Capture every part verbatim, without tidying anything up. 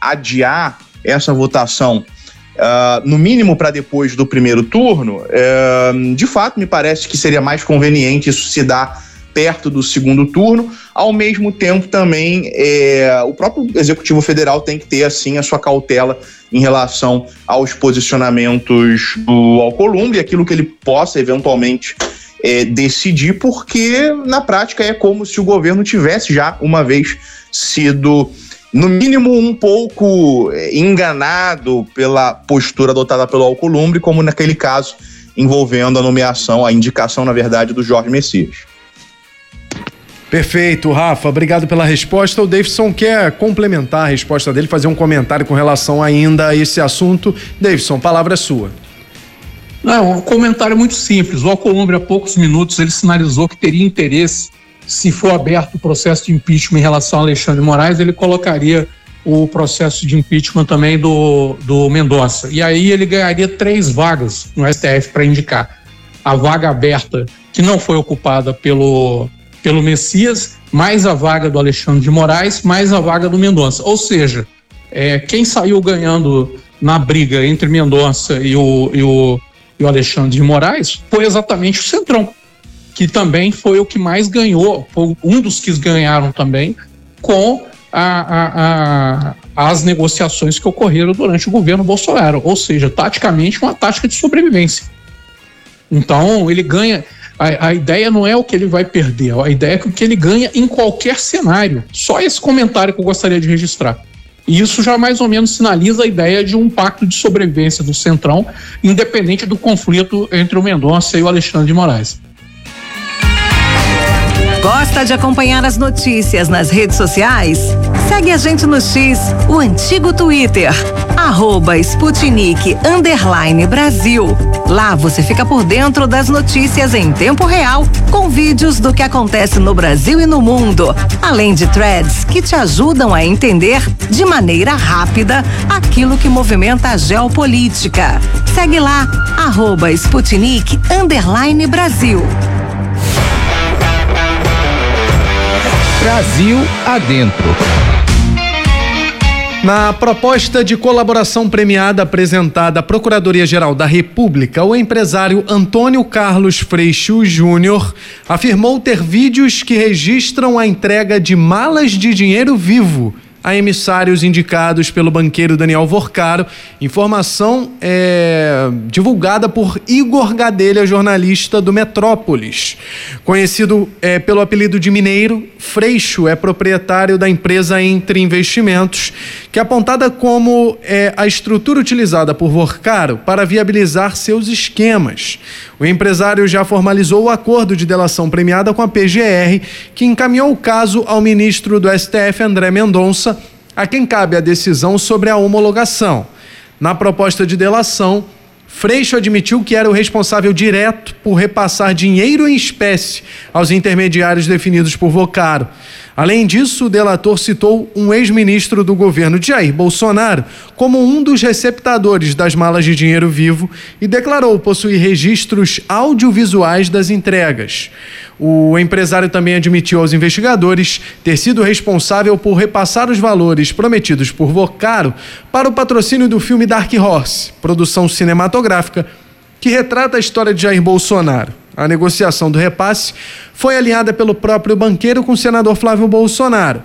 adiar essa votação, uh, no mínimo para depois do primeiro turno, uh, de fato me parece que seria mais conveniente isso se dar perto do segundo turno. Ao mesmo tempo também é, o próprio Executivo Federal tem que ter assim a sua cautela em relação aos posicionamentos do Alcolumbre, aquilo que ele possa eventualmente é, decidir, porque na prática é como se o governo tivesse já uma vez sido, no mínimo, um pouco enganado pela postura adotada pelo Alcolumbre, como naquele caso envolvendo a nomeação, a indicação, na verdade, do Jorge Messias. Perfeito, Rafa, obrigado pela resposta. O Davidson quer complementar a resposta dele, fazer um comentário com relação ainda a esse assunto. Davidson, palavra é sua. Não, um comentário muito simples. O Alcolumbre, há poucos minutos, ele sinalizou que teria interesse, se for aberto o processo de impeachment em relação a Alexandre de Moraes, ele colocaria o processo de impeachment também do, do Mendonça. E aí ele ganharia três vagas no S T F para indicar. A vaga aberta, que não foi ocupada pelo... pelo Messias, mais a vaga do Alexandre de Moraes, mais a vaga do Mendonça. Ou seja, é, quem saiu ganhando na briga entre Mendonça e o, e, o, e o Alexandre de Moraes foi exatamente o Centrão, que também foi o que mais ganhou, foi um dos que ganharam também com a, a, a, as negociações que ocorreram durante o governo Bolsonaro. Ou seja, taticamente uma tática de sobrevivência. Então ele ganha... A, a ideia não é o que ele vai perder, a ideia é o que ele ganha em qualquer cenário. Só esse comentário que eu gostaria de registrar. E isso já mais ou menos sinaliza a ideia de um pacto de sobrevivência do Centrão, independente do conflito entre o Mendonça e o Alexandre de Moraes. Gosta de acompanhar as notícias nas redes sociais? Segue a gente no X, o antigo Twitter, arroba Sputnik underline Brasil. Lá você fica por dentro das notícias em tempo real, com vídeos do que acontece no Brasil e no mundo, além de threads que te ajudam a entender de maneira rápida aquilo que movimenta a geopolítica. Segue lá, arroba Sputnik underline Brasil. Brasil Adentro. Na proposta de colaboração premiada apresentada à Procuradoria-Geral da República, o empresário Antônio Carlos Freixo Júnior afirmou ter vídeos que registram a entrega de malas de dinheiro vivo a emissários indicados pelo banqueiro Daniel Vorcaro, informação é, divulgada por Igor Gadelha, jornalista do Metrópolis. Conhecido é, pelo apelido de Mineiro, Freixo é proprietário da empresa Entre Investimentos, que é apontada como é, a estrutura utilizada por Vorcaro para viabilizar seus esquemas. O empresário já formalizou o acordo de delação premiada com a P G R, que encaminhou o caso ao ministro do S T F, André Mendonça, a quem cabe a decisão sobre a homologação. Na proposta de delação, Freixo admitiu que era o responsável direto por repassar dinheiro em espécie aos intermediários definidos por Vorcaro. Além disso, o delator citou um ex-ministro do governo de Jair Bolsonaro como um dos receptadores das malas de dinheiro vivo e declarou possuir registros audiovisuais das entregas. O empresário também admitiu aos investigadores ter sido responsável por repassar os valores prometidos por Vorcaro para o patrocínio do filme Dark Horse, produção cinematográfica que retrata a história de Jair Bolsonaro. A negociação do repasse foi alinhada pelo próprio banqueiro com o senador Flávio Bolsonaro.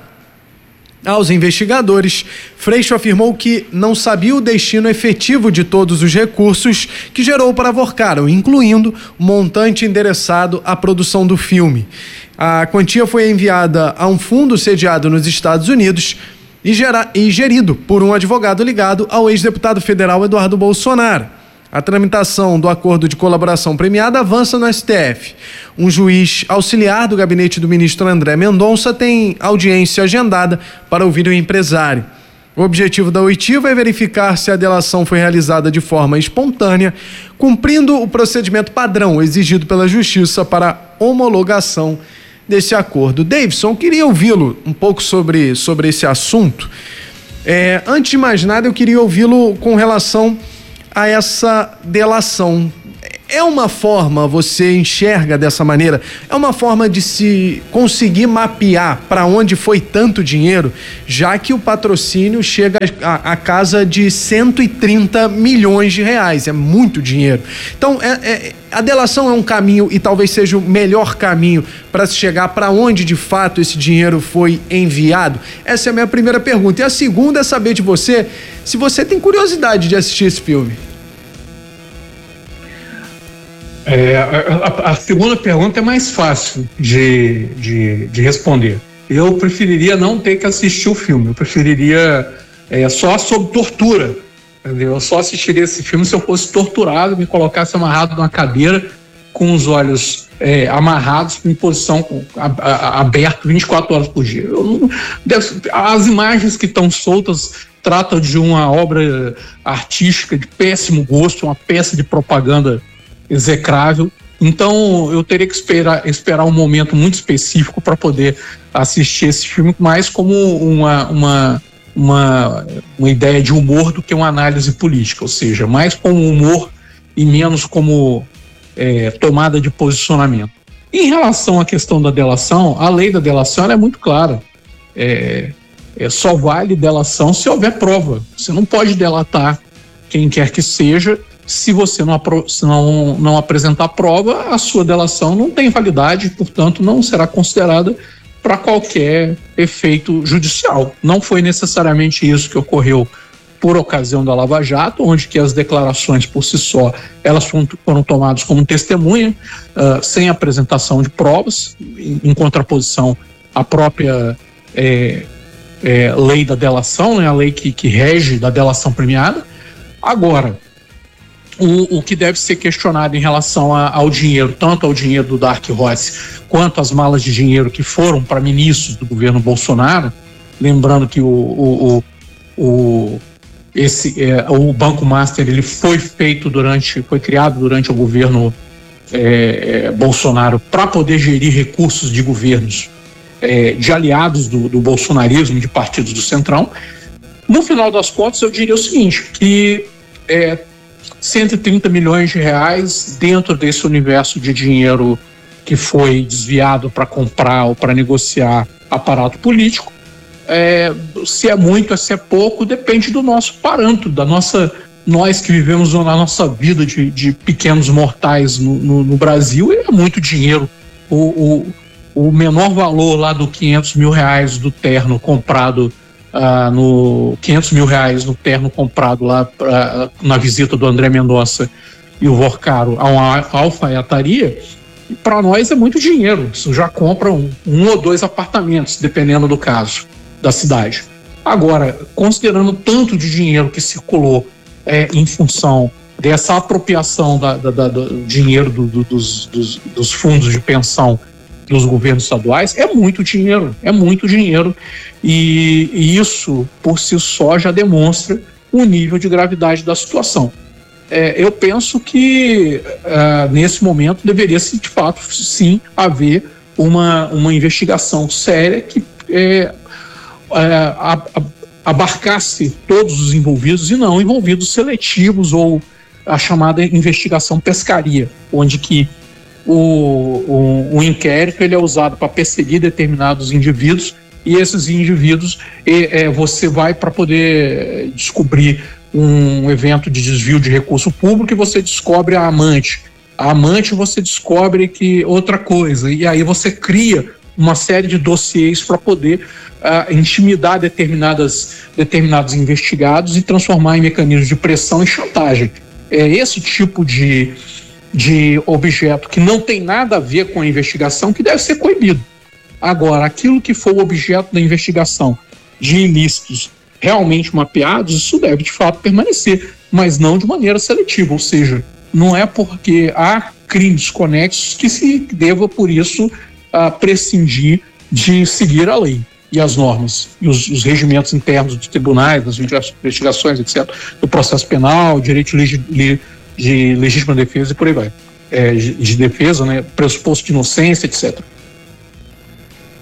Aos investigadores, Freixo afirmou que não sabia o destino efetivo de todos os recursos que gerou para Vorcaro, incluindo o montante endereçado à produção do filme. A quantia foi enviada a um fundo sediado nos Estados Unidos e, gera, e gerido por um advogado ligado ao ex-deputado federal Eduardo Bolsonaro. A tramitação do acordo de colaboração premiada avança no S T F. Um juiz auxiliar do gabinete do ministro André Mendonça tem audiência agendada para ouvir o empresário. O objetivo da oitiva é verificar se a delação foi realizada de forma espontânea, cumprindo o procedimento padrão exigido pela Justiça para a homologação desse acordo. Davidson, queria ouvi-lo um pouco sobre, sobre esse assunto. É, antes de mais nada, eu queria ouvi-lo com relação a essa delação. É uma forma, você enxerga dessa maneira, é uma forma de se conseguir mapear para onde foi tanto dinheiro, já que o patrocínio chega a, a casa de cento e trinta milhões de reais, é muito dinheiro. Então, é, é, a delação é um caminho e talvez seja o melhor caminho para se chegar para onde de fato esse dinheiro foi enviado? Essa é a minha primeira pergunta. E a segunda é saber de você se você tem curiosidade de assistir esse filme. É, a, a segunda pergunta é mais fácil de, de, de responder. Eu preferiria não ter que assistir o filme, eu preferiria é, só sob tortura, entendeu? Eu só assistiria esse filme se eu fosse torturado, me colocasse amarrado numa cadeira com os olhos é, amarrados em posição a, a, aberta vinte e quatro horas por dia. Eu não, deve, as imagens que estão soltas tratam de uma obra artística de péssimo gosto, uma peça de propaganda execrável. Então eu teria que esperar, esperar um momento muito específico para poder assistir esse filme, mais como uma, uma, uma, uma ideia de humor do que uma análise política, ou seja, mais como humor e menos como é, tomada de posicionamento. Em relação à questão da delação, a lei da delação ela é muito clara. É, é, só vale delação se houver prova. Você não pode delatar quem quer que seja. Se você não, se não, não apresentar prova, a sua delação não tem validade, portanto, não será considerada para qualquer efeito judicial. Não foi necessariamente isso que ocorreu por ocasião da Lava Jato, onde que as declarações por si só, elas foram, foram tomadas como testemunha, uh, sem apresentação de provas, em, em contraposição à própria é, é, lei da delação, né, a lei que, que rege da delação premiada. Agora, O, o que deve ser questionado em relação a, ao dinheiro, tanto ao dinheiro do Dark Horse quanto às malas de dinheiro que foram para ministros do governo Bolsonaro, lembrando que o, o, o, o, esse, é, o Banco Master ele foi feito durante, foi criado durante o governo é, é, Bolsonaro para poder gerir recursos de governos é, de aliados do, do bolsonarismo, de partidos do Centrão. No final das contas, eu diria o seguinte, que é, cento e trinta milhões de reais dentro desse universo de dinheiro que foi desviado para comprar ou para negociar aparato político. É, se é muito, se é pouco, depende do nosso parâmetro, da nossa, nós que vivemos na nossa vida de, de pequenos mortais no, no, no Brasil, é muito dinheiro. O, o, o menor valor lá do quinhentos mil reais do terno comprado Uh, no quinhentos mil reais no terno comprado lá pra, na visita do André Mendonça e o Vorcaro a uma alfaiataria, para nós é muito dinheiro. Isso já compra um, um ou dois apartamentos, dependendo do caso da cidade. Agora, considerando tanto de dinheiro que circulou é, em função dessa apropriação da, da, da, do dinheiro do, do, dos, dos, dos fundos de pensão dos governos estaduais, é muito dinheiro, é muito dinheiro, e, e isso por si só já demonstra o nível de gravidade da situação. É, eu penso que uh, nesse momento deveria de fato sim haver uma, uma investigação séria que é, uh, abarcasse todos os envolvidos e não envolvidos seletivos ou a chamada investigação pescaria, onde que O, o, o inquérito ele é usado para perseguir determinados indivíduos e esses indivíduos e, é, você vai para poder descobrir um evento de desvio de recurso público e você descobre a amante. A amante você descobre que outra coisa e aí você cria uma série de dossiês para poder uh, intimidar determinadas, determinados investigados e transformar em mecanismos de pressão e chantagem. É esse tipo de de objeto que não tem nada a ver com a investigação que deve ser coibido. Agora, aquilo que for o objeto da investigação de ilícitos realmente mapeados, isso deve de fato permanecer, mas não de maneira seletiva, ou seja, não é porque há crimes conexos que se deva por isso uh, prescindir de seguir a lei e as normas e os, os regimentos internos dos tribunais, das investigações, etcétera, do processo penal, direito de de legítima defesa e por aí vai. É, de, de defesa, né, pressuposto de inocência, etcétera.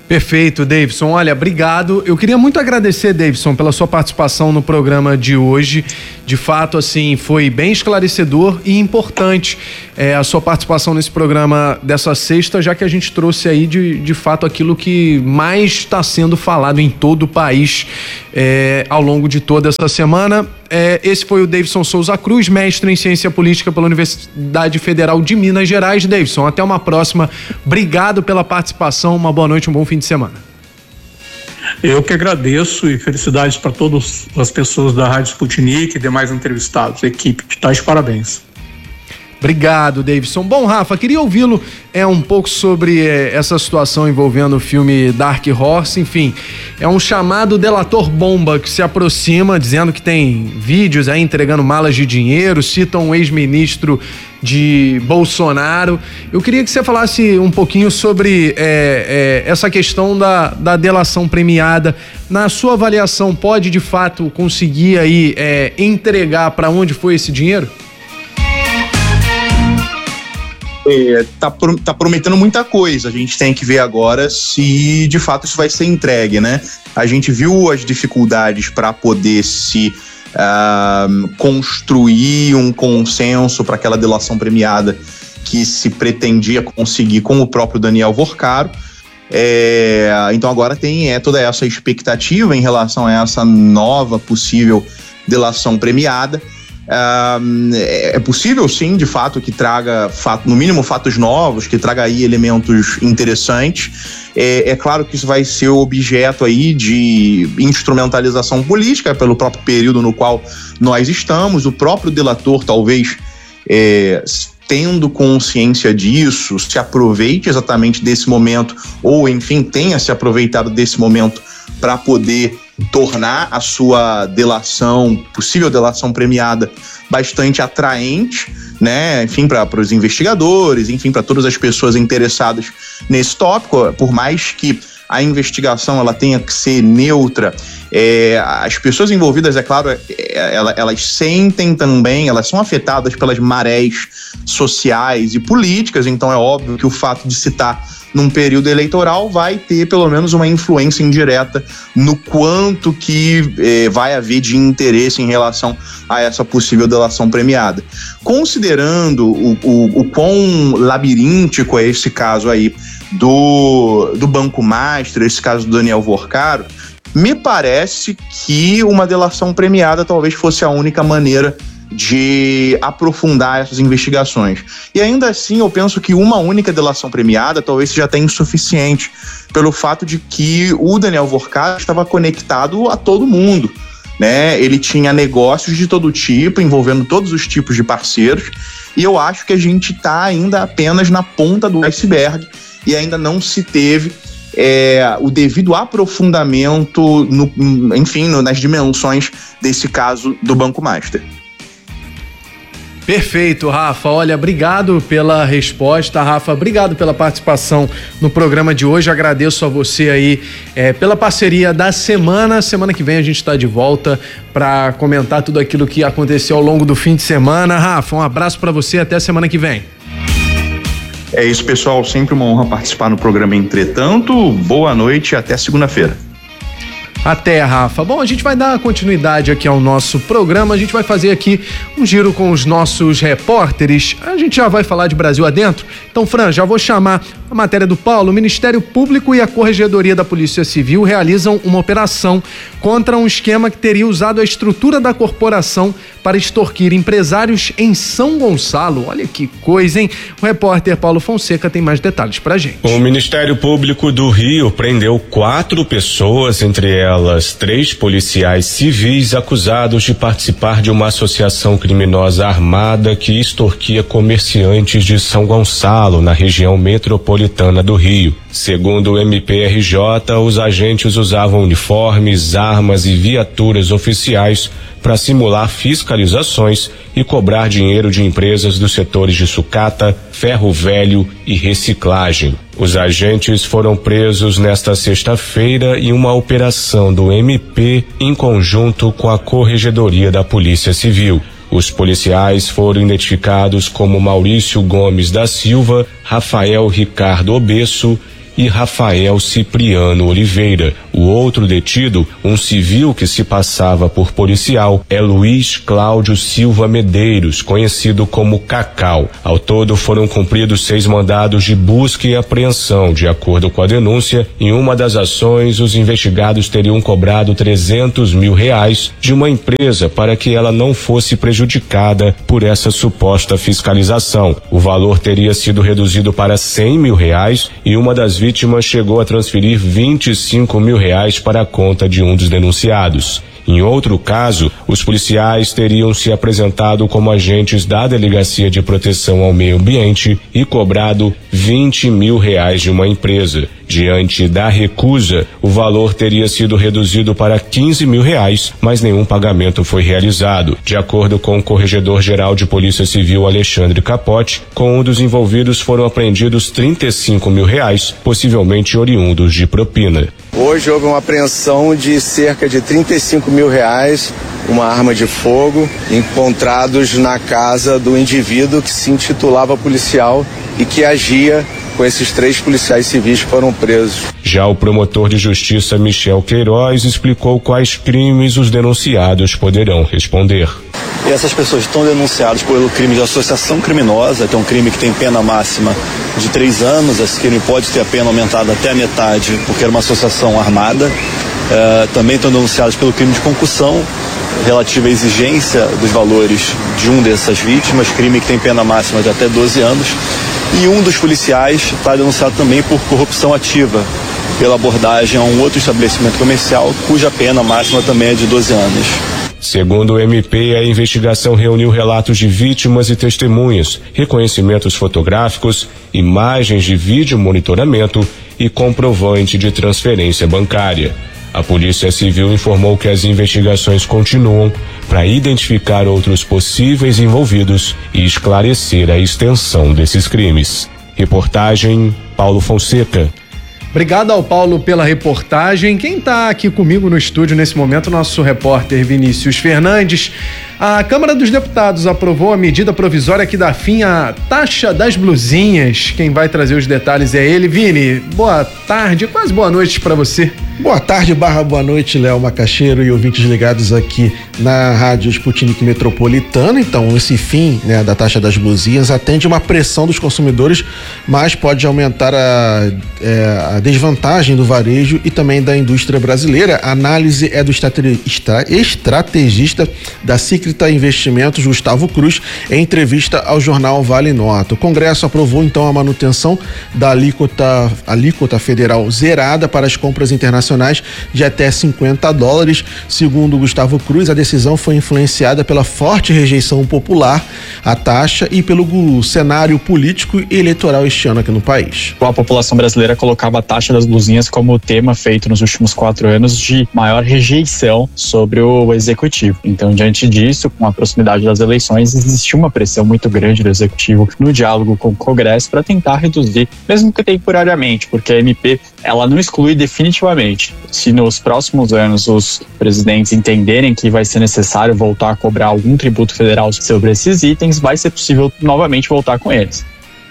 Perfeito, Davidson. Olha, obrigado. Eu queria muito agradecer, Davidson, pela sua participação no programa de hoje. De fato, assim, foi bem esclarecedor e importante é, a sua participação nesse programa dessa sexta, já que a gente trouxe aí, de, de fato, aquilo que mais está sendo falado em todo o país é, ao longo de toda essa semana. É, esse foi o Davidson Souza Cruz, mestre em Ciência Política pela Universidade Federal de Minas Gerais. Davidson, até uma próxima. Obrigado pela participação, uma boa noite, um bom fim de semana. Eu que agradeço e felicidades para todas as pessoas da Rádio Sputnik e demais entrevistados. Equipe, está de parabéns. Obrigado, Davidson. Bom, Rafa, queria ouvi-lo é, um pouco sobre é, essa situação envolvendo o filme Dark Horse. Enfim, é um chamado delator bomba que se aproxima, dizendo que tem vídeos aí entregando malas de dinheiro, cita um ex-ministro de Bolsonaro. Eu queria que você falasse um pouquinho sobre é, é, essa questão da, da delação premiada. Na sua avaliação, pode de fato conseguir aí é, entregar para onde foi esse dinheiro? É, tá, tá prometendo muita coisa. A gente tem que ver agora se de fato isso vai ser entregue, né? A gente viu as dificuldades para poder se uh, construir um consenso para aquela delação premiada que se pretendia conseguir com o próprio Daniel Vorcaro. É, então agora tem é, toda essa expectativa em relação a essa nova possível delação premiada. Uh, é possível sim, de fato, que traga fato, no mínimo fatos novos, que traga aí elementos interessantes. É, é claro que isso vai ser objeto aí de instrumentalização política pelo próprio período no qual nós estamos. O próprio delator talvez é, tendo consciência disso, se aproveite exatamente desse momento, ou enfim, tenha se aproveitado desse momento para poder tornar a sua delação, possível delação premiada, bastante atraente, né? Enfim, para os investigadores, enfim, para todas as pessoas interessadas nesse tópico. Por mais que a investigação ela tenha que ser neutra, é, as pessoas envolvidas, é claro, é, elas, elas sentem também, elas são afetadas pelas marés sociais e políticas, então é óbvio que o fato de se estar num período eleitoral vai ter pelo menos uma influência indireta no quanto que eh, vai haver de interesse em relação a essa possível delação premiada. Considerando o, o, o quão labiríntico é esse caso aí do, do Banco Master, esse caso do Daniel Vorcaro, me parece que uma delação premiada talvez fosse a única maneira de aprofundar essas investigações. E ainda assim eu penso que uma única delação premiada talvez seja até insuficiente, pelo fato de que o Daniel Vorcaro estava conectado a todo mundo, né? Ele tinha negócios de todo tipo, envolvendo todos os tipos de parceiros, e eu acho que a gente está ainda apenas na ponta do iceberg e ainda não se teve É, o devido aprofundamento, no, enfim, no, nas dimensões desse caso do Banco Master. Perfeito, Rafa. Olha, obrigado pela resposta, Rafa. Obrigado pela participação no programa de hoje. Agradeço a você aí é, pela parceria da semana. Semana que vem a gente está de volta para comentar tudo aquilo que aconteceu ao longo do fim de semana. Rafa, um abraço para você. Até semana que vem. É isso, pessoal. Sempre uma honra participar no programa Entretanto. Boa noite e até segunda-feira. Até, Rafa. Bom, a gente vai dar continuidade aqui ao nosso programa, a gente vai fazer aqui um giro com os nossos repórteres, a gente já vai falar de Brasil adentro. Então, Fran, já vou chamar a matéria do Paulo. O Ministério Público e a Corregedoria da Polícia Civil realizam uma operação contra um esquema que teria usado a estrutura da corporação para extorquir empresários em São Gonçalo. Olha que coisa, hein? O repórter Paulo Fonseca tem mais detalhes pra gente. O Ministério Público do Rio prendeu quatro pessoas, entre elas três policiais civis acusados de participar de uma associação criminosa armada que extorquia comerciantes de São Gonçalo, na região metropolitana do Rio. Segundo o M P R J, os agentes usavam uniformes, armas e viaturas oficiais para simular fiscalizações e cobrar dinheiro de empresas dos setores de sucata, ferro velho e reciclagem. Os agentes foram presos nesta sexta-feira em uma operação do M P em conjunto com a Corregedoria da Polícia Civil. Os policiais foram identificados como Maurício Gomes da Silva, Rafael Ricardo Obesso, e Rafael Cipriano Oliveira. O outro detido, um civil que se passava por policial, é Luiz Cláudio Silva Medeiros, conhecido como Cacau. Ao todo foram cumpridos seis mandados de busca e apreensão. De acordo com a denúncia, em uma das ações, os investigados teriam cobrado trezentos mil reais de uma empresa para que ela não fosse prejudicada por essa suposta fiscalização. O valor teria sido reduzido para cem mil reais e uma das vítimas chegou a transferir vinte e cinco mil reais para a conta de um dos denunciados. Em outro caso, os policiais teriam se apresentado como agentes da Delegacia de Proteção ao Meio Ambiente e cobrado vinte mil reais de uma empresa. Diante da recusa, o valor teria sido reduzido para quinze mil reais, mas nenhum pagamento foi realizado. De acordo com o Corregedor-Geral de Polícia Civil Alexandre Capote, com um dos envolvidos foram apreendidos trinta e cinco mil reais, possivelmente oriundos de propina. Hoje houve uma apreensão de cerca de trinta e cinco mil reais, uma arma de fogo, encontrados na casa do indivíduo que se intitulava policial e que agia com esses três policiais civis que foram presos. Já o promotor de justiça Michel Queiroz explicou quais crimes os denunciados poderão responder. E essas pessoas estão denunciadas pelo crime de associação criminosa, que é um crime que tem pena máxima de três anos. Esse crime pode ter a pena aumentada até a metade, porque era uma associação armada. Uh, também estão denunciados pelo crime de concussão, relativa à exigência dos valores de um dessas vítimas, crime que tem pena máxima de até doze anos. E um dos policiais está denunciado também por corrupção ativa, pela abordagem a um outro estabelecimento comercial, cuja pena máxima também é de doze anos. Segundo o M P, a investigação reuniu relatos de vítimas e testemunhas, reconhecimentos fotográficos, imagens de vídeo monitoramento e comprovante de transferência bancária. A Polícia Civil informou que as investigações continuam para identificar outros possíveis envolvidos e esclarecer a extensão desses crimes. Reportagem Paulo Fonseca. Obrigado ao Paulo pela reportagem. Quem está aqui comigo no estúdio nesse momento, nosso repórter Vinícius Fernandes. A Câmara dos Deputados aprovou a medida provisória que dá fim à taxa das blusinhas. Quem vai trazer os detalhes é ele. Vini, boa tarde, quase boa noite para você. Boa tarde, barra boa noite, Léo Macaxeiro e ouvintes ligados aqui na Rádio Sputnik Metropolitana. Então, esse fim, né, da taxa das blusinhas atende uma pressão dos consumidores, mas pode aumentar a, é, a desvantagem do varejo e também da indústria brasileira. A análise é do estrate, estra, estrategista da Sicrita Investimentos, Gustavo Cruz, em entrevista ao jornal Vale Nota. O Congresso aprovou, então, a manutenção da alíquota, alíquota federal zerada para as compras internacionais de até cinquenta dólares. Segundo Gustavo Cruz, a decisão foi influenciada pela forte rejeição popular à taxa e pelo cenário político e eleitoral este ano aqui no país. A população brasileira colocava a taxa das blusinhas como o tema feito nos últimos quatro anos de maior rejeição sobre o executivo. Então, diante disso, com a proximidade das eleições, existiu uma pressão muito grande do executivo no diálogo com o Congresso para tentar reduzir, mesmo que temporariamente, porque a M P ela não exclui definitivamente. Se nos próximos anos os presidentes entenderem que vai ser necessário voltar a cobrar algum tributo federal sobre esses itens, vai ser possível novamente voltar com eles.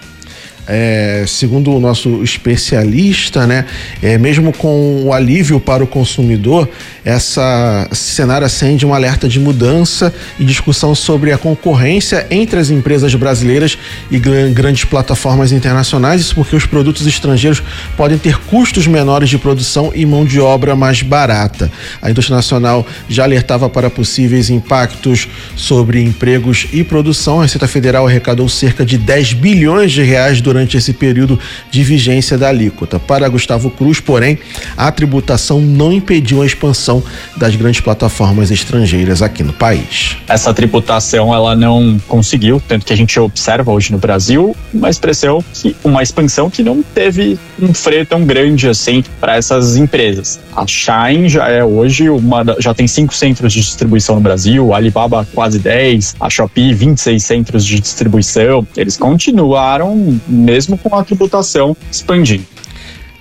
É, segundo o nosso especialista, né, é, mesmo com o alívio para o consumidor, essa, esse cenário acende um alerta de mudança e discussão sobre a concorrência entre as empresas brasileiras e grandes plataformas internacionais. Isso porque os produtos estrangeiros podem ter custos menores de produção e mão de obra mais barata. A indústria nacional já alertava para possíveis impactos sobre empregos e produção. A Receita Federal arrecadou cerca de dez bilhões de reais durante durante esse período de vigência da alíquota. Para Gustavo Cruz, porém, a tributação não impediu a expansão das grandes plataformas estrangeiras aqui no país. Essa tributação ela não conseguiu, tanto que a gente observa hoje no Brasil uma expressão que uma expansão que não teve um freio tão grande assim para essas empresas. A Shein já é hoje uma já tem cinco centros de distribuição no Brasil, a Alibaba quase dez, a Shopee vinte e seis centros de distribuição. Eles continuaram mesmo com a tributação expandindo.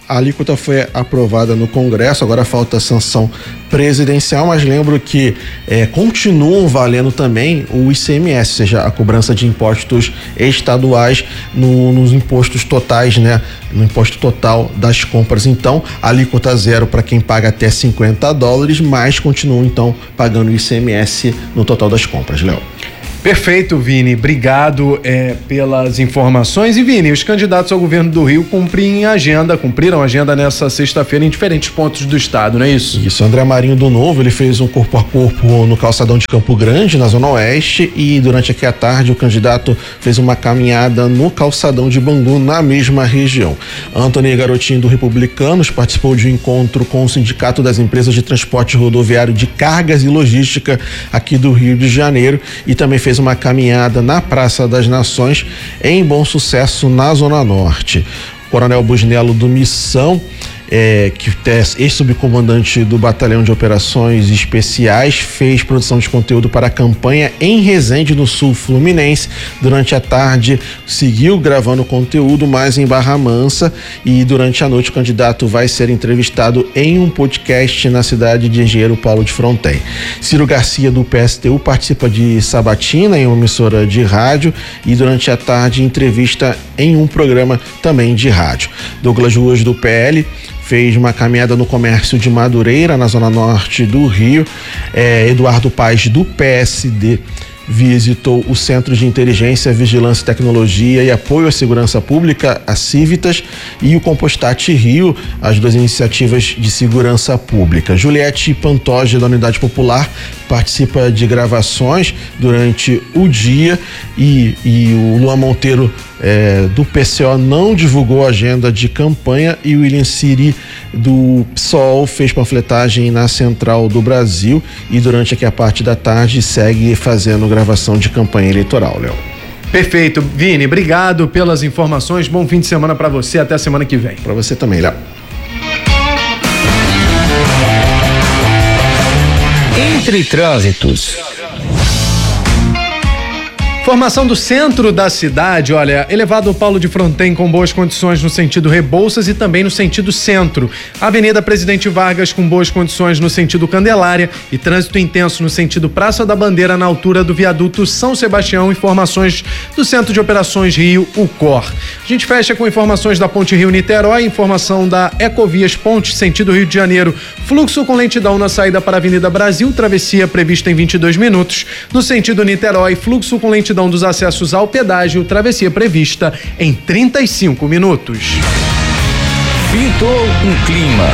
A alíquota foi aprovada no Congresso, agora falta a sanção presidencial, mas lembro que é, continuam valendo também o I C M S, ou seja, a cobrança de impostos estaduais no, nos impostos totais, né? No imposto total das compras. Então, a alíquota zero para quem paga até cinquenta dólares, mas continuam então pagando o I C M S no total das compras, Léo. Perfeito, Vini. Obrigado é, pelas informações. E, Vini, os candidatos ao governo do Rio cumprem agenda, cumpriram agenda nessa sexta-feira em diferentes pontos do estado, não é isso? Isso. André Marinho do Novo, ele fez um corpo a corpo no calçadão de Campo Grande, na Zona Oeste, e durante aqui a tarde o candidato fez uma caminhada no calçadão de Bangu, na mesma região. Antônio Garotinho do Republicanos participou de um encontro com o Sindicato das Empresas de Transporte Rodoviário de Cargas e Logística aqui do Rio de Janeiro e também fez uma caminhada na Praça das Nações em Bom Sucesso, na Zona Norte. Coronel Busnello do Missão, é, que é ex-subcomandante do Batalhão de Operações Especiais, fez produção de conteúdo para a campanha em Resende, no Sul Fluminense. Durante a tarde seguiu gravando conteúdo mais em Barra Mansa, e durante a noite o candidato vai ser entrevistado em um podcast na cidade de Engenheiro Paulo de Fronten. Ciro Garcia do P S T U participa de sabatina em uma emissora de rádio e durante a tarde entrevista em um programa também de rádio. Douglas Ruas do P L fez uma caminhada no comércio de Madureira, na zona norte do Rio. É, Eduardo Paes do P S D visitou o Centro de Inteligência, Vigilância e Tecnologia e Apoio à Segurança Pública, a Civitas, e o Compostate Rio, as duas iniciativas de segurança pública. Juliette Pantoja, da Unidade Popular, participa de gravações durante o dia, e, e o Luan Monteiro é, do P C O não divulgou a agenda de campanha, e o William Siri do P SOL fez panfletagem na Central do Brasil e durante aqui a parte da tarde segue fazendo gravação de campanha eleitoral, Léo. Perfeito, Vini, obrigado pelas informações, bom fim de semana para você, até a semana que vem. Para você também, Léo. Entre trânsitos. Formação do centro da cidade, olha, elevado Paulo de Fronten com boas condições no sentido Rebouças e também no sentido centro. Avenida Presidente Vargas com boas condições no sentido Candelária e trânsito intenso no sentido Praça da Bandeira na altura do viaduto São Sebastião. Informações do Centro de Operações Rio, o C O R. A gente fecha com informações da Ponte Rio-Niterói, informação da Ecovias Ponte, sentido Rio de Janeiro, fluxo com lentidão na saída para a Avenida Brasil, travessia prevista em vinte e dois minutos. No sentido Niterói, fluxo com lentidão dos acessos ao pedágio, travessia prevista em trinta e cinco minutos. Pintou um clima.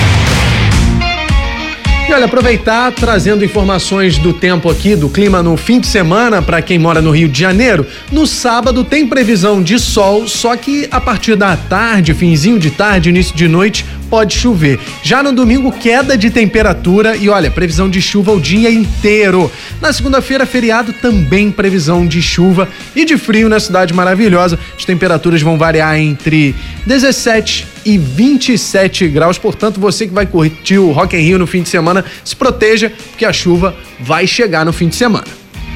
E olha, aproveitar trazendo informações do tempo aqui, do clima no fim de semana para quem mora no Rio de Janeiro. No sábado tem previsão de sol, só que a partir da tarde, finzinho de tarde, início de noite, pode chover. Já no domingo, queda de temperatura e olha, previsão de chuva o dia inteiro. Na segunda-feira, feriado, também previsão de chuva e de frio na cidade maravilhosa. As temperaturas vão variar entre dezessete e vinte e sete graus, portanto, você que vai curtir o Rock in Rio no fim de semana, se proteja, porque a chuva vai chegar no fim de semana.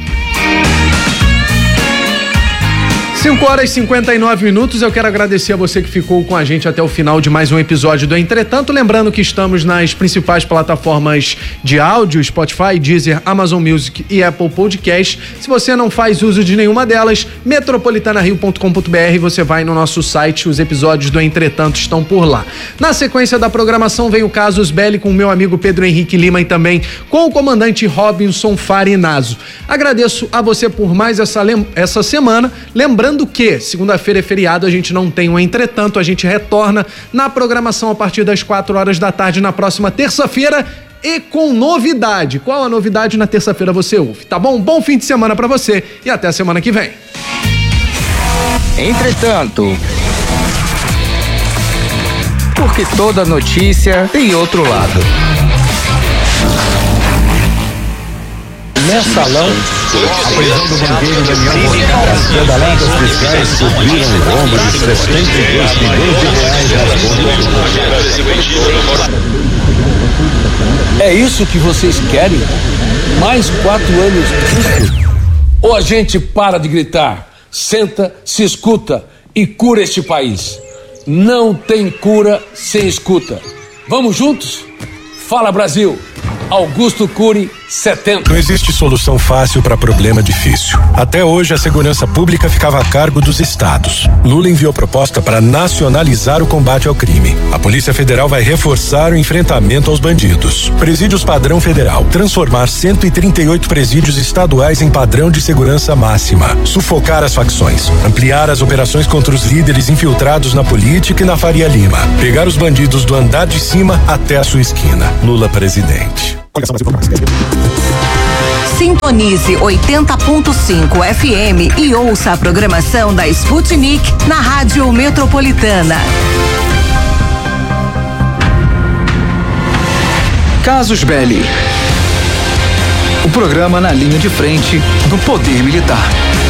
cinco horas e cinquenta e nove minutos, eu quero agradecer a você que ficou com a gente até o final de mais um episódio do Entretanto, lembrando que estamos nas principais plataformas de áudio, Spotify, Deezer, Amazon Music e Apple Podcast. Se você não faz uso de nenhuma delas, metropolitana rio ponto com ponto b r, você vai no nosso site, os episódios do Entretanto estão por lá. Na sequência da programação vem o Casus Belli com o meu amigo Pedro Henrique Lima e também com o comandante Robinson Farinazo. Agradeço a você por mais essa, essa semana, lembrando que segunda-feira é feriado, a gente não tem um Entretanto, a gente retorna na programação a partir das quatro horas da tarde na próxima terça-feira e com novidade. Qual a novidade? Na terça-feira você ouve, tá bom? Bom fim de semana pra você e até a semana que vem. Entretanto, porque toda notícia tem outro lado. Mensalão, a prisão do banqueiro Daniel As pedaladas fiscais cobriram o rombo de setenta e dois milhões de reais. É isso que vocês querem? Mais quatro anos disso? Ou a gente para de gritar, senta, se escuta e cura este país? Não tem cura sem escuta. Vamos juntos? Fala, Brasil! Augusto Cury, setenta. Não existe solução fácil para problema difícil. Até hoje, a segurança pública ficava a cargo dos estados. Lula enviou proposta para nacionalizar o combate ao crime. A Polícia Federal vai reforçar o enfrentamento aos bandidos. Presídios padrão federal. Transformar cento e trinta e oito presídios estaduais em padrão de segurança máxima. Sufocar as facções. Ampliar as operações contra os líderes infiltrados na política e na Faria Lima. Pegar os bandidos do andar de cima até a sua esquina. Lula presidente. Sintonize oitenta ponto cinco F M e ouça a programação da Sputnik na Rádio Metropolitana. Casus Belli. O programa na linha de frente do poder militar.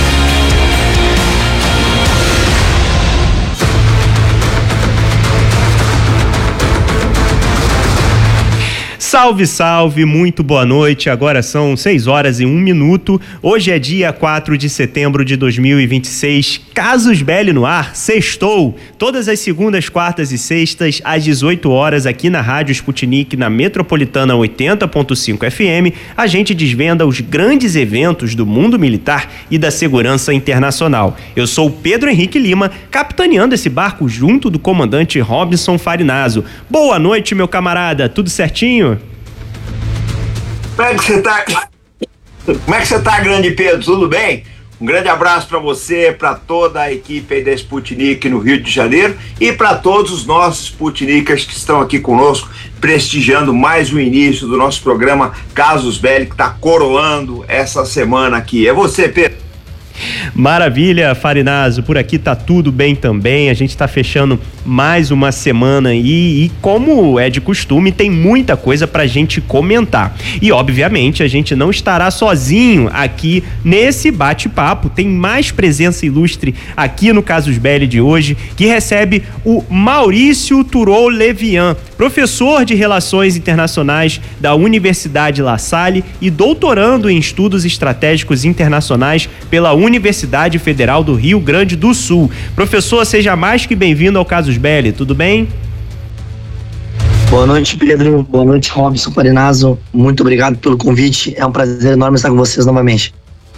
Salve, salve, muito boa noite. Agora são seis horas e um minuto. Hoje é dia quatro de setembro de dois mil e vinte e seis. Casus Belli no ar, sextou. Todas as segundas, quartas e sextas, às dezoito horas, aqui na Rádio Sputnik, na Metropolitana oitenta ponto cinco F M, a gente desvenda os grandes eventos do mundo militar e da segurança internacional. Eu sou o Pedro Henrique Lima, capitaneando esse barco junto do comandante Robson Farinazzo. Boa noite, meu camarada. Tudo certinho? Como é que você tá? Como é que você tá, grande Pedro? Tudo bem? Um grande abraço para você, para toda a equipe aí da Sputnik no Rio de Janeiro e para todos os nossos Sputnikers que estão aqui conosco, prestigiando mais o início do nosso programa Casus Belli, que está coroando essa semana aqui. É você, Pedro. Maravilha, Farinazzo, por aqui tá tudo bem também, a gente tá fechando mais uma semana e, e como é de costume, tem muita coisa pra gente comentar. E obviamente a gente não estará sozinho aqui nesse bate-papo, tem mais presença ilustre aqui no Casus Belli de hoje, que recebe o Maurício Turou Levian, professor de Relações Internacionais da Universidade La Salle e doutorando em Estudos Estratégicos Internacionais pela Universidade Federal do Rio Grande do Sul. Professor, seja mais que bem-vindo ao Casus Belli, tudo bem? Boa noite, Pedro. Boa noite, Robson Farinazzo. Muito obrigado pelo convite. É um prazer enorme estar com vocês novamente.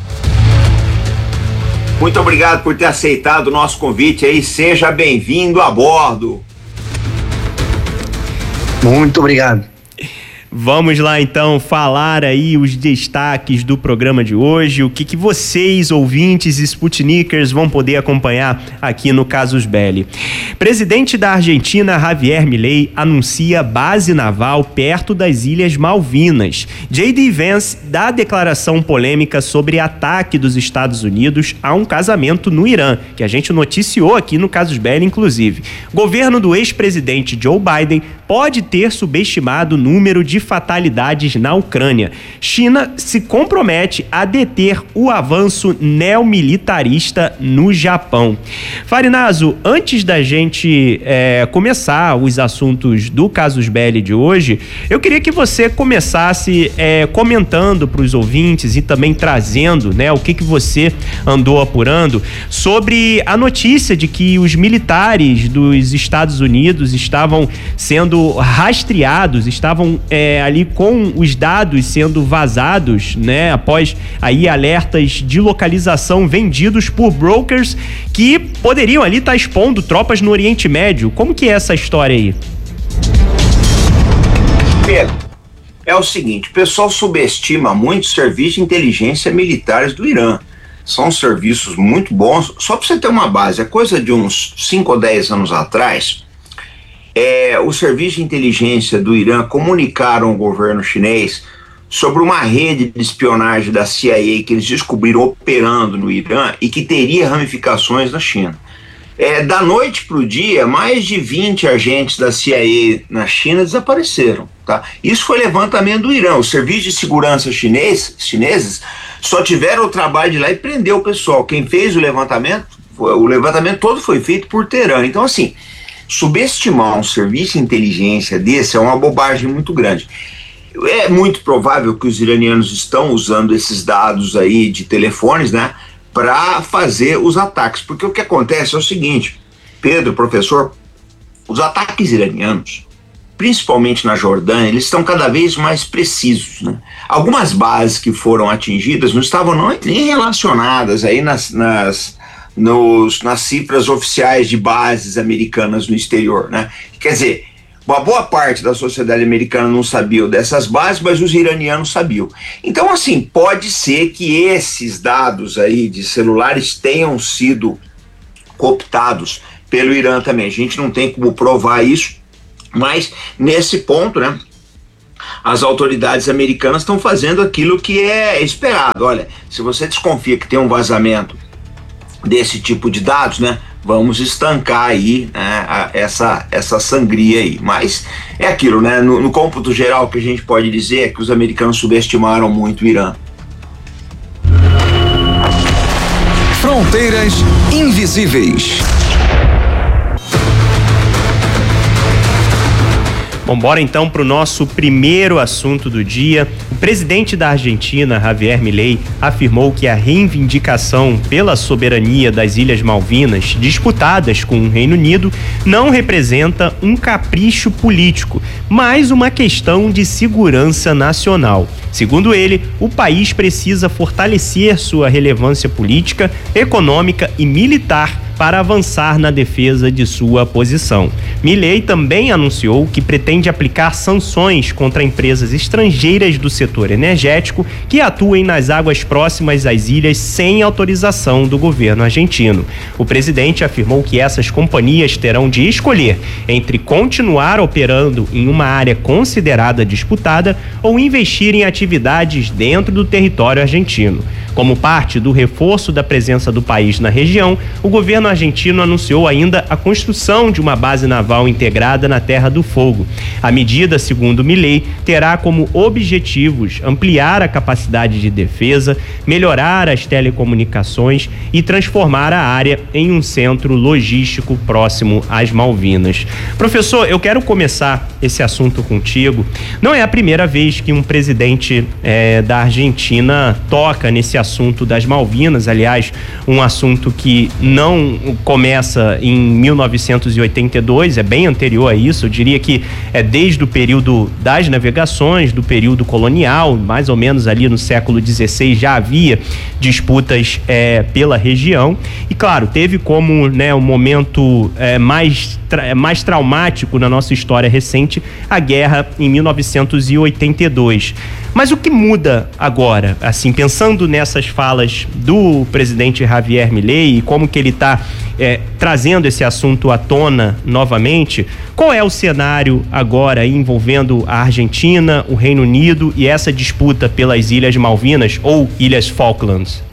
Muito obrigado por ter aceitado o nosso convite aí. Seja bem-vindo a bordo. Muito obrigado. Vamos lá então falar aí os destaques do programa de hoje, o que que vocês, ouvintes Sputnikers, vão poder acompanhar aqui no Casus Belli. Presidente da Argentina, Javier Milei, anuncia base naval perto das Ilhas Malvinas. J D Vance dá declaração polêmica sobre ataque dos Estados Unidos a um casamento no Irã, que a gente noticiou aqui no Casus Belli, inclusive. Governo do ex-presidente Joe Biden pode ter subestimado o número de fatalidades na Ucrânia. China se compromete a deter o avanço neomilitarista no Japão. Farinazzo, antes da gente é, começar os assuntos do Casus Belli de hoje, eu queria que você começasse é, comentando para os ouvintes e também trazendo, né, o que que você andou apurando sobre a notícia de que os militares dos Estados Unidos estavam sendo rastreados, estavam é, ali com os dados sendo vazados, né, após aí alertas de localização vendidos por brokers que poderiam ali estar expondo tropas no Oriente Médio. Como que é essa história aí? Pedro, é o seguinte, o pessoal subestima muito os serviços de inteligência militares do Irã. São serviços muito bons. Só para você ter uma base, é coisa de uns cinco ou dez anos atrás, É, o serviço de inteligência do Irã comunicaram ao governo chinês sobre uma rede de espionagem da C I A que eles descobriram operando no Irã e que teria ramificações na China. É, da noite para o dia, mais de vinte agentes da C I A na China desapareceram. Tá? Isso foi levantamento do Irã. Os serviços de segurança chinês, chineses só tiveram o trabalho de ir lá e prender o pessoal. Quem fez o levantamento, foi, o levantamento todo foi feito por Teherã. Então, assim, subestimar um serviço de inteligência desse é uma bobagem muito grande. É muito provável que os iranianos estão usando esses dados aí de telefones, né, para fazer os ataques, porque o que acontece é o seguinte, Pedro, professor, os ataques iranianos, principalmente na Jordânia, eles estão cada vez mais precisos, né? Algumas bases que foram atingidas não estavam não, nem relacionadas aí nas, nas, nos, nas cifras oficiais de bases americanas no exterior, né? Quer dizer, uma boa parte da sociedade americana não sabia dessas bases, mas os iranianos sabiam. Então, assim, pode ser que esses dados aí de celulares tenham sido cooptados pelo Irã também. A gente não tem como provar isso, mas nesse ponto, né, as autoridades americanas estão fazendo aquilo que é esperado. Olha, se você desconfia que tem um vazamento desse tipo de dados, né, vamos estancar aí, né, a, essa, essa sangria aí. Mas é aquilo, né, no, no cômputo geral, que a gente pode dizer é que os americanos subestimaram muito o Irã. Fronteiras invisíveis. Bom, bora então para o nosso primeiro assunto do dia. O presidente da Argentina, Javier Milei, afirmou que a reivindicação pela soberania das Ilhas Malvinas, disputadas com o Reino Unido, não representa um capricho político, mas uma questão de segurança nacional. Segundo ele, o país precisa fortalecer sua relevância política, econômica e militar para avançar na defesa de sua posição. Milei também anunciou que pretende aplicar sanções contra empresas estrangeiras do setor energético que atuem nas águas próximas às ilhas sem autorização do governo argentino. O presidente afirmou que essas companhias terão de escolher entre continuar operando em uma área considerada disputada ou investir em atividades dentro do território argentino. Como parte do reforço da presença do país na região, o governo argentino anunciou ainda a construção de uma base naval integrada na Terra do Fogo. A medida, segundo Milei, terá como objetivos ampliar a capacidade de defesa, melhorar as telecomunicações e transformar a área em um centro logístico próximo às Malvinas. Professor, eu quero começar esse assunto contigo. Não é a primeira vez que um presidente eh, da Argentina toca nesse assunto das Malvinas, aliás, um assunto que não começa em mil novecentos e oitenta e dois, é bem anterior a isso. Eu diria que é desde o período das navegações, do período colonial, mais ou menos ali no século dezesseis já havia disputas é, pela região e, claro, teve como, né, um momento é, mais, tra- mais traumático na nossa história recente a guerra em mil novecentos e oitenta e dois. Mas o que muda agora, assim, pensando nessas falas do presidente Javier Milei e como que ele está é, trazendo esse assunto à tona novamente, qual é o cenário agora envolvendo a Argentina, o Reino Unido e essa disputa pelas Ilhas Malvinas ou Ilhas Falklands?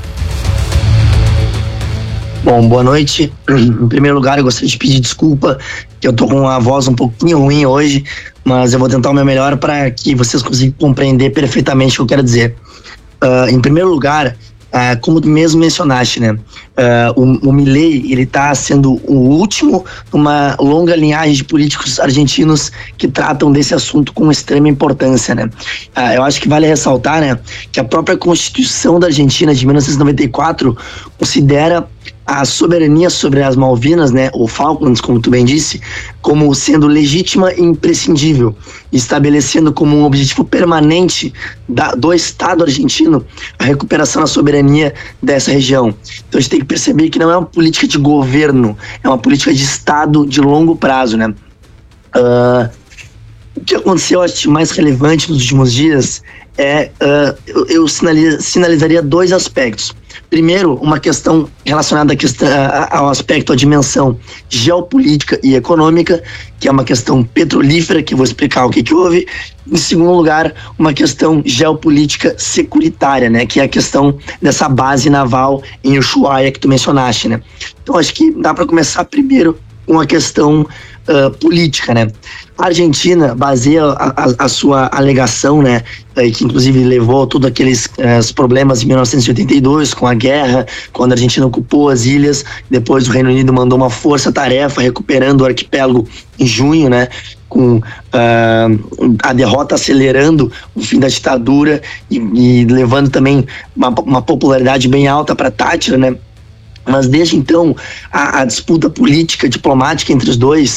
Bom, boa noite. Em primeiro lugar, eu gostaria de pedir desculpa, que eu tô com uma voz um pouquinho ruim hoje, mas eu vou tentar o meu melhor para que vocês consigam compreender perfeitamente o que eu quero dizer. Uh, em primeiro lugar, uh, como tu mesmo mencionaste, né? Uh, o, o Milei, ele tá sendo o último numa longa linhagem de políticos argentinos que tratam desse assunto com extrema importância, né? Uh, eu acho que vale ressaltar, né, que a própria Constituição da Argentina de mil novecentos e noventa e quatro considera a soberania sobre as Malvinas, né, ou Falklands, como tu bem disse, como sendo legítima e imprescindível, estabelecendo como um objetivo permanente da, do Estado argentino a recuperação da soberania dessa região. Então a gente tem que perceber que não é uma política de governo, é uma política de Estado de longo prazo, né? Uh, o que aconteceu, acho que mais relevante nos últimos dias é, uh, eu, eu sinaliza, sinalizaria dois aspectos. Primeiro, uma questão relacionada à questão, ao aspecto, à dimensão geopolítica e econômica, que é uma questão petrolífera, que eu vou explicar o que que houve. Em segundo lugar, uma questão geopolítica securitária, né, que é a questão dessa base naval em Ushuaia que tu mencionaste, né. Então, acho que dá para começar primeiro com a questão uh, política, né. A Argentina baseia a, a, a sua alegação, né, que inclusive levou todos aqueles uh, problemas em mil novecentos e oitenta e dois, com a guerra, quando a Argentina ocupou as ilhas, depois o Reino Unido mandou uma força-tarefa recuperando o arquipélago em junho, né, com uh, a derrota acelerando o fim da ditadura e, e levando também uma, uma popularidade bem alta para Tátira, né. Mas desde então, a, a disputa política, diplomática entre os dois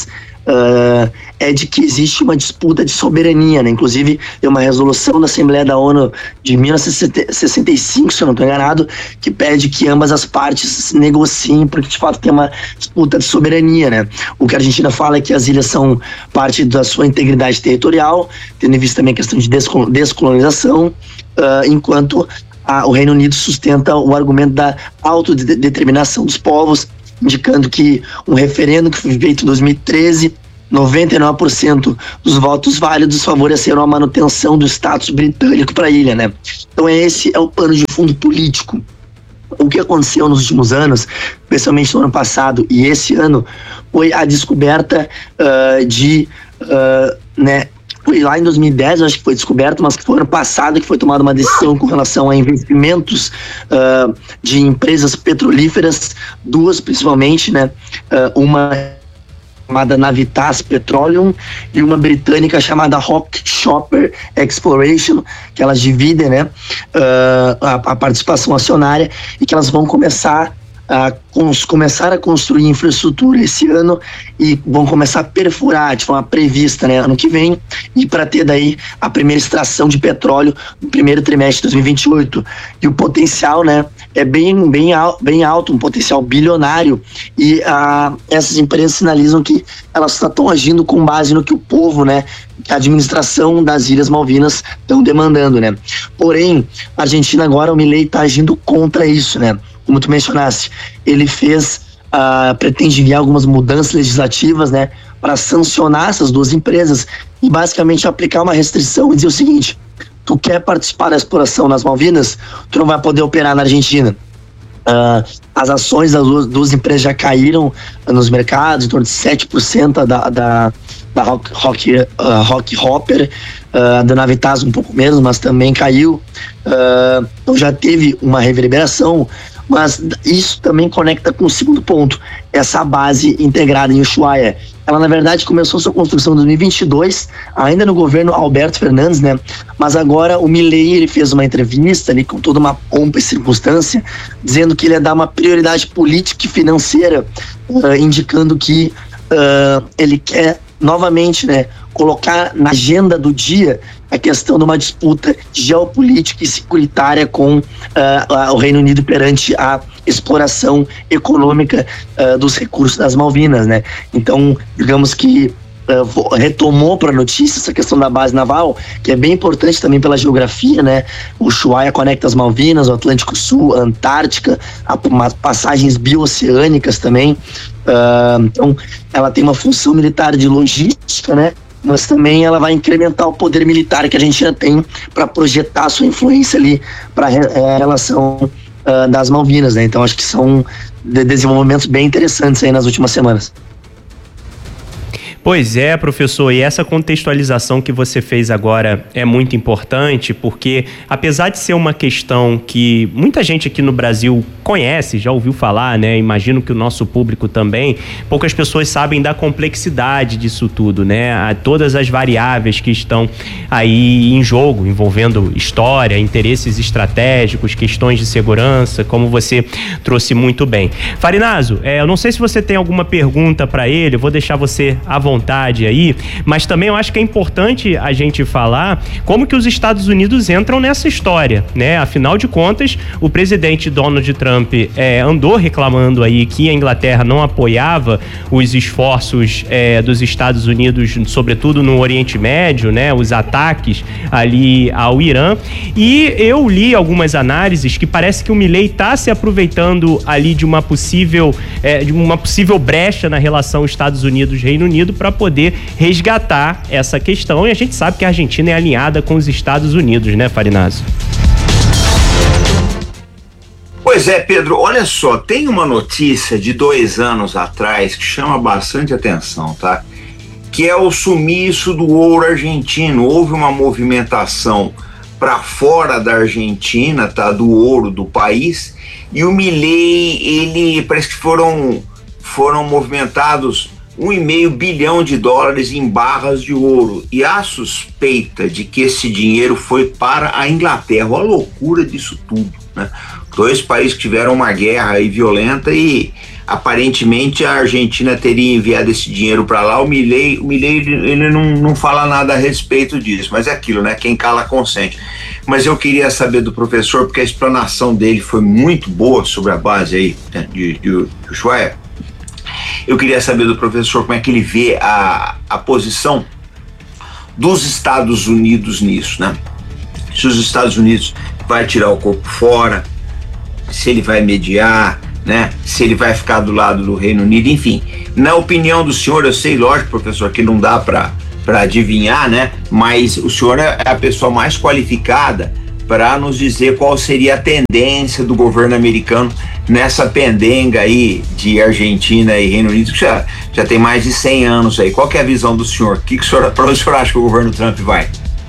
uh, é de que existe uma disputa de soberania, né? Inclusive, tem uma resolução da Assembleia da ONU de mil novecentos e sessenta e cinco, se eu não estou enganado, que pede que ambas as partes negociem, porque de fato tem uma disputa de soberania, né? O que a Argentina fala é que as ilhas são parte da sua integridade territorial, tendo em vista também a questão de descolonização, uh, enquanto a, o Reino Unido sustenta o argumento da autodeterminação dos povos, indicando que um referendo que foi feito em dois mil e treze, noventa e nove por cento dos votos válidos favoreceram a manutenção do status britânico para a ilha, né? Então esse é o pano de fundo político. O que aconteceu nos últimos anos, especialmente no ano passado e esse ano, foi a descoberta uh, de, uh, né, foi lá em dois mil e dez, eu acho que foi descoberto, mas que foi ano passado que foi tomada uma decisão com relação a investimentos uh, de empresas petrolíferas, duas principalmente, né? Uh, uma chamada Navitas Petroleum e uma britânica chamada Rock Shopper Exploration, que elas dividem, né, uh, a, a participação acionária, e que elas vão começar a cons- começar a construir infraestrutura esse ano e vão começar a perfurar de forma prevista, né, ano que vem, e para ter daí a primeira extração de petróleo no primeiro trimestre de dois mil e vinte e oito. E o potencial, né, é bem, bem, al- bem alto, um potencial bilionário, e ah, essas empresas sinalizam que elas estão agindo com base no que o povo, né, a administração das Ilhas Malvinas estão demandando, né. Porém, a Argentina agora, o Milei está agindo contra isso, né. Como tu mencionaste, ele fez, uh, pretende enviar algumas mudanças legislativas, né, para sancionar essas duas empresas e basicamente aplicar uma restrição e dizer o seguinte: tu quer participar da exploração nas Malvinas, tu não vai poder operar na Argentina. Uh, as ações das duas, duas empresas já caíram nos mercados, em torno de sete por cento da, da, da Rock, Rock, uh, Rock Hopper, uh, da Navitas um pouco menos, mas também caiu. Uh, então já teve uma reverberação. Mas isso também conecta com o segundo ponto, essa base integrada em Ushuaia. Ela, na verdade, começou sua construção em dois mil e vinte e dois, ainda no governo Alberto Fernandes, né? Mas agora o Milei, ele fez uma entrevista ali com toda uma pompa e circunstância, dizendo que ele ia dar uma prioridade política e financeira, uh, indicando que uh, ele quer novamente, né, colocar na agenda do dia a questão de uma disputa geopolítica e securitária com uh, uh, o Reino Unido perante a exploração econômica uh, dos recursos das Malvinas, né? Então, digamos que uh, retomou para a notícia essa questão da base naval, que é bem importante também pela geografia, né? O Ushuaia conecta as Malvinas, o Atlântico Sul, a Antártica, a, uma, passagens bioceânicas também. Uh, então, ela tem uma função militar de logística, né? Mas também ela vai incrementar o poder militar que a gente já tem para projetar a sua influência ali para a relação uh, das Malvinas, né? Então acho que são de desenvolvimentos bem interessantes aí nas últimas semanas. Pois é, professor, e essa contextualização que você fez agora é muito importante, porque apesar de ser uma questão que muita gente aqui no Brasil conhece, já ouviu falar, né? Imagino que o nosso público também, poucas pessoas sabem da complexidade disso tudo, né? A todas as variáveis que estão aí em jogo, envolvendo história, interesses estratégicos, questões de segurança, como você trouxe muito bem. Farinazo, é, eu não sei se você tem alguma pergunta para ele, eu vou deixar você à vontade vontade aí, mas também eu acho que é importante a gente falar como que os Estados Unidos entram nessa história, né? Afinal de contas, o presidente Donald Trump é, andou reclamando aí que a Inglaterra não apoiava os esforços é, dos Estados Unidos, sobretudo no Oriente Médio, né? Os ataques ali ao Irã, e eu li algumas análises que parece que o Milei está se aproveitando ali de uma possível é, de uma possível brecha na relação Estados Unidos-Reino Unido para poder resgatar essa questão, e a gente sabe que a Argentina é alinhada com os Estados Unidos, né, Farinazo? Pois é, Pedro, olha só, tem uma notícia de dois anos atrás que chama bastante atenção, tá? Que é o sumiço do ouro argentino. Houve uma movimentação para fora da Argentina, tá? Do ouro do país, e o Milei, ele parece que foram, foram movimentados um e meio bilhão de dólares em barras de ouro. E há suspeita de que esse dinheiro foi para a Inglaterra. Olha a loucura disso tudo, né? Dois países que tiveram uma guerra aí violenta e aparentemente a Argentina teria enviado esse dinheiro para lá. O Milei, o Milei ele não, não fala nada a respeito disso, mas é aquilo, né? Quem cala consente. Mas eu queria saber do professor, porque a explanação dele foi muito boa sobre a base aí, né, de, de, de Ushuaia. Eu queria saber do professor como é que ele vê a, a posição dos Estados Unidos nisso, né? Se os Estados Unidos vai tirar o corpo fora, se ele vai mediar, né? Se ele vai ficar do lado do Reino Unido, enfim. Na opinião do senhor, eu sei, lógico, professor, que não dá para para adivinhar, né? Mas o senhor é a pessoa mais qualificada para nos dizer qual seria a tendência do governo americano nessa pendenga aí de Argentina e Reino Unido, que já, já tem mais de cem anos aí. Qual que é a visão do senhor? O que, que o senhor, para o senhor acha que o governo Trump vai?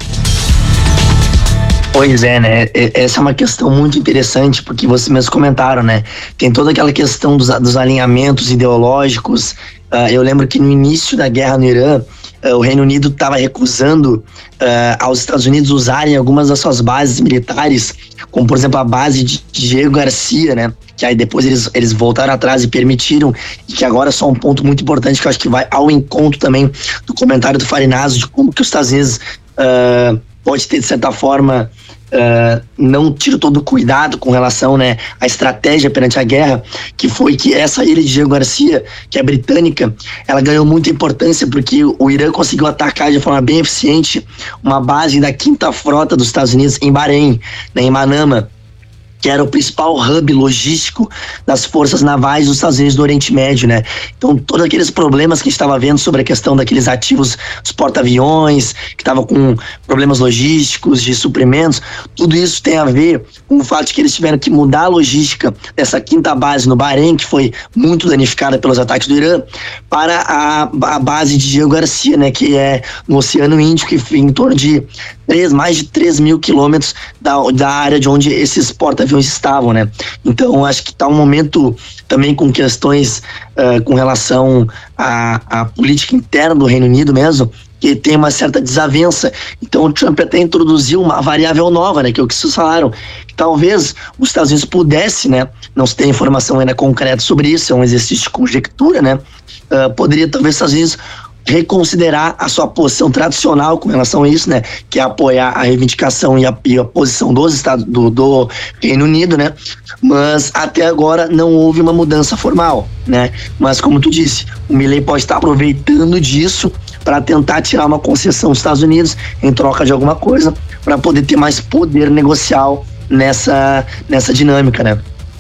Pois é, né? Essa é uma questão muito interessante, porque vocês mesmos comentaram, né? Tem toda aquela questão dos, dos alinhamentos ideológicos. Uh, eu lembro que no início da guerra no Irã, uh, o Reino Unido estava recusando uh, aos Estados Unidos usarem algumas das suas bases militares, como por exemplo a base de Diego Garcia, né? Que aí depois eles, eles voltaram atrás e permitiram, e que agora é só um ponto muito importante que eu acho que vai ao encontro também do comentário do Farinazo, de como que os Estados Unidos uh, pode ter, de certa forma, Uh, não tira todo o cuidado com relação, né, à estratégia perante a guerra, que foi que essa ilha de Diego Garcia, que é britânica, ela ganhou muita importância porque o Irã conseguiu atacar de forma bem eficiente uma base da quinta frota dos Estados Unidos em Bahrein, né, em Manama, que era o principal hub logístico das forças navais dos Estados Unidos do Oriente Médio, né? Então, todos aqueles problemas que a gente estava vendo sobre a questão daqueles ativos, os porta-aviões, que estavam com problemas logísticos, de suprimentos, tudo isso tem a ver com o fato de que eles tiveram que mudar a logística dessa quinta base no Bahrein, que foi muito danificada pelos ataques do Irã, para a, a base de Diego Garcia, né? Que é no Oceano Índico, que fica em torno de três, mais de três mil quilômetros da, da área de onde esses porta-aviões estavam, né? Então, acho que está um momento também com questões uh, com relação à, à política interna do Reino Unido mesmo, que tem uma certa desavença. Então, o Trump até introduziu uma variável nova, né? Que é o que vocês falaram, que talvez os Estados Unidos pudesse, né? Não se tem informação ainda concreta sobre isso, é um exercício de conjectura, né? Uh, poderia talvez os Estados Unidos reconsiderar a sua posição tradicional com relação a isso, né? Que é apoiar a reivindicação e a, e a posição dos Estados do, do Reino Unido, né? Mas até agora não houve uma mudança formal, né? Mas como tu disse, o Milei pode estar aproveitando disso para tentar tirar uma concessão dos Estados Unidos em troca de alguma coisa, para poder ter mais poder negocial nessa, nessa dinâmica, né?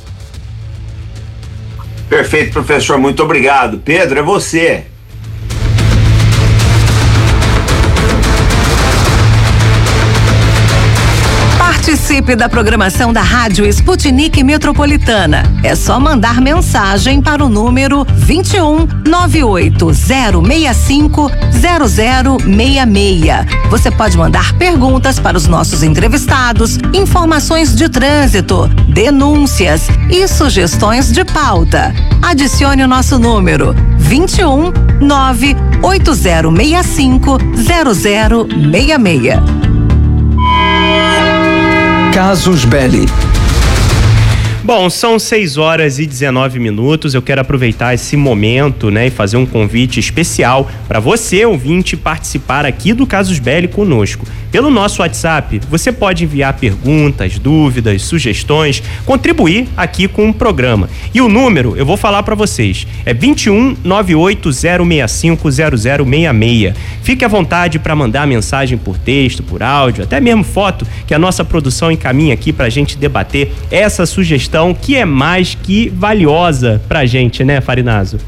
Perfeito, professor, muito obrigado. Pedro, é você. Participe da programação da Rádio Sputnik Metropolitana. É só mandar mensagem para o número vinte e um, nove oito zero seis cinco, zero zero seis seis. Você pode mandar perguntas para os nossos entrevistados, informações de trânsito, denúncias e sugestões de pauta. Adicione o nosso número vinte e um, nove oito zero seis cinco, zero zero seis seis. Casus Belli. Bom, são seis horas e dezenove minutos. Eu quero aproveitar esse momento, né, e fazer um convite especial para você, ouvinte, participar aqui do Casus Belli conosco. Pelo nosso WhatsApp, você pode enviar perguntas, dúvidas, sugestões, contribuir aqui com o programa. E o número, eu vou falar para vocês, é vinte e um, nove oito zero seis cinco, zero zero seis seis. Fique à vontade para mandar mensagem por texto, por áudio, até mesmo foto, que a nossa produção encaminha aqui para a gente debater essa sugestão que é mais que valiosa pra gente, né, Farinazo?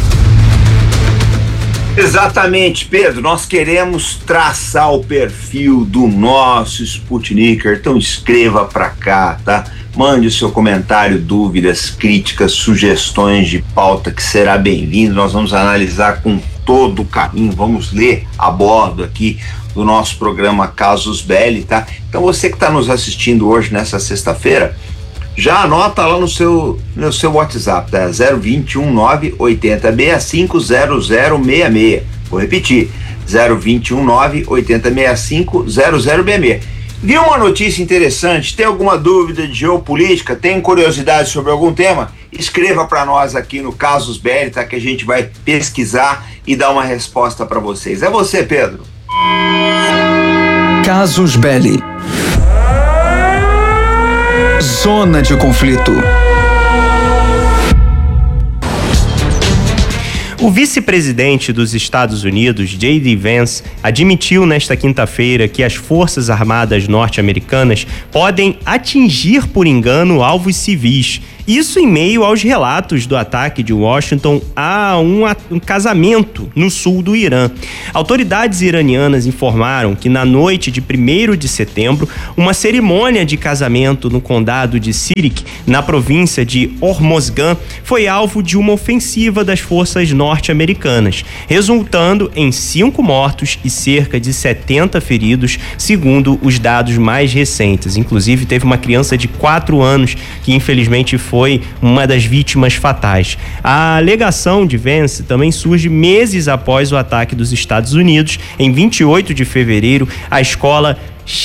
Exatamente, Pedro. Nós queremos traçar o perfil do nosso Sputniker, então escreva pra cá, tá? Mande o seu comentário, dúvidas, críticas, sugestões de pauta, que será bem-vindo. Nós vamos analisar com todo o caminho, vamos ler a bordo aqui do nosso programa Casus Belli, tá? Então você que está nos assistindo hoje, nessa sexta-feira, Já anota lá no seu, no seu WhatsApp, tá? zero vinte e um, nove oitenta, sessenta e cinco, zero zero seis seis. Vou repetir, zero vinte e um, nove oitenta, sessenta e cinco, zero zero seis seis. Viu uma notícia interessante? Tem alguma dúvida de geopolítica? Tem curiosidade sobre algum tema? Escreva para nós aqui no Casus Belli, tá? Que a gente vai pesquisar e dar uma resposta para vocês. É você, Pedro. Casus Belli. Zona de conflito. O vice-presidente dos Estados Unidos, J D Vance, admitiu nesta quinta-feira que as Forças Armadas norte-americanas podem atingir por engano alvos civis. Isso em meio aos relatos do ataque de Washington a um, um casamento no sul do Irã. Autoridades iranianas informaram que na noite de primeiro de setembro, uma cerimônia de casamento no condado de Sirik, na província de Hormozgan, foi alvo de uma ofensiva das forças norte-americanas, resultando em cinco mortos e cerca de setenta feridos, segundo os dados mais recentes. Inclusive, teve uma criança de quatro anos que infelizmente foi foi uma das vítimas fatais. A alegação de Vance também surge meses após o ataque dos Estados Unidos, em vinte e oito de fevereiro, à escola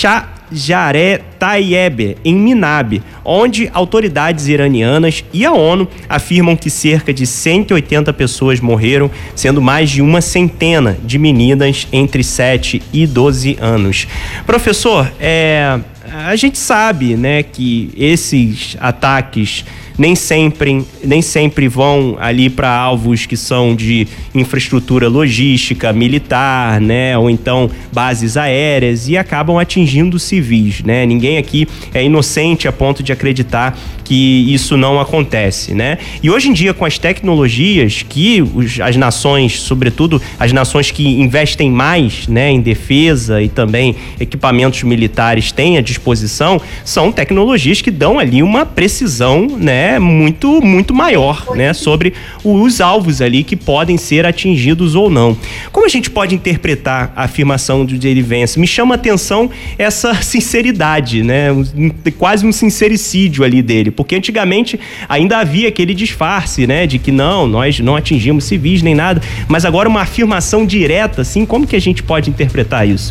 Shajareh Tayyeb, em Minab, onde autoridades iranianas e a ONU afirmam que cerca de cento e oitenta pessoas morreram, sendo mais de uma centena de meninas entre sete e doze anos. Professor, é... a gente sabe, né, que esses ataques nem sempre, nem sempre vão ali para alvos que são de infraestrutura logística, militar, né, ou então bases aéreas, e acabam atingindo civis, né? Ninguém aqui é inocente a ponto de acreditar que isso não acontece, né? E hoje em dia, com as tecnologias que os, as nações, sobretudo as nações que investem mais, né, em defesa e também equipamentos militares têm à disposição, são tecnologias que dão ali uma precisão, né, muito, muito maior, né, sobre os alvos ali que podem ser atingidos ou não. Como a gente pode interpretar a afirmação do J D Vance? Me chama a atenção essa sinceridade, né, um, quase um sincericídio ali dele, porque antigamente ainda havia aquele disfarce, né, de que não, nós não atingimos civis nem nada, mas agora uma afirmação direta, assim, como que a gente pode interpretar isso?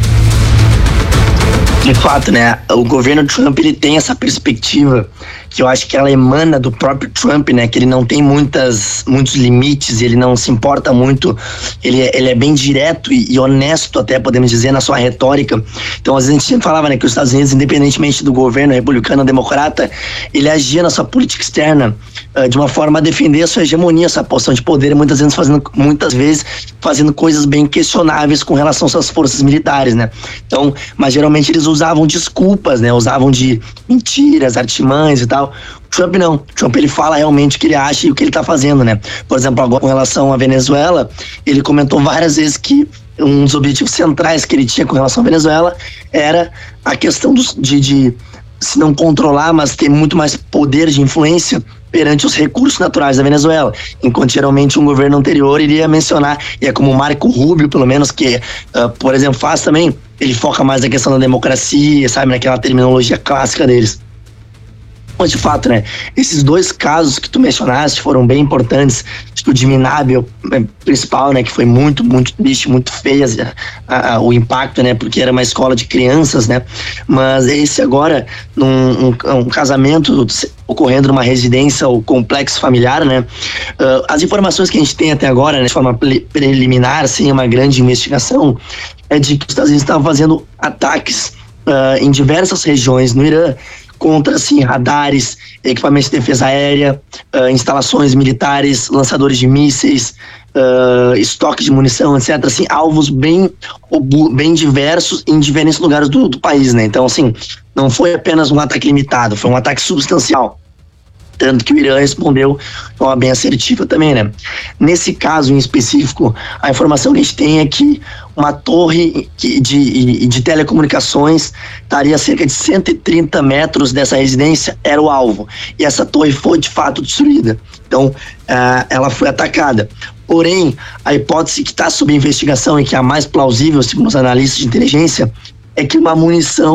De fato, né, o governo Trump, ele tem essa perspectiva que eu acho que ela emana do próprio Trump, né, que ele não tem muitas, muitos limites, ele não se importa muito, ele, ele é bem direto e, e honesto, até podemos dizer, na sua retórica. Então, às vezes a gente sempre falava, né, que os Estados Unidos, independentemente do governo republicano ou democrata, ele agia na sua política externa uh, de uma forma a defender a sua hegemonia, essa posição de poder, muitas vezes fazendo, muitas vezes fazendo coisas bem questionáveis com relação às suas forças militares, né. Então, mas geralmente eles usavam desculpas, né, usavam de mentiras, artimanhas e tal. Trump não. Trump, ele fala realmente o que ele acha e o que ele está fazendo, né? Por exemplo, agora com relação à Venezuela, ele comentou várias vezes que um dos objetivos centrais que ele tinha com relação à Venezuela era a questão dos, de, de se não controlar, mas ter muito mais poder de influência perante os recursos naturais da Venezuela, enquanto geralmente um governo anterior iria mencionar, e é como o Marco Rubio, pelo menos, que, uh, por exemplo, faz também, ele foca mais na questão da democracia, sabe, naquela terminologia clássica deles. Mas de fato, né, esses dois casos que tu mencionaste foram bem importantes. Acho que o de Minab, o principal, né, que foi muito, muito triste, muito feio a, a, o impacto, né, porque era uma escola de crianças, né, mas esse agora, num um, um casamento ocorrendo numa residência ou complexo familiar, né, uh, as informações que a gente tem até agora, né, de forma preliminar, sem uma grande investigação, é de que os Estados Unidos estavam fazendo ataques uh, em diversas regiões no Irã, contra, assim, radares, equipamentos de defesa aérea, uh, instalações militares, lançadores de mísseis, uh, estoque de munição, etcétera. Assim, alvos bem, bem diversos em diferentes lugares do, do país, né? Então, assim, não foi apenas um ataque limitado, foi um ataque substancial. Tanto que o Irã respondeu de forma bem assertiva também, né? Nesse caso em específico, a informação que a gente tem é que uma torre de, de, de telecomunicações estaria a cerca de cento e trinta metros dessa residência, era o alvo. E essa torre foi de fato destruída. Então, uh, ela foi atacada. Porém, a hipótese que está sob investigação e que é a mais plausível, segundo os analistas de inteligência, é que uma munição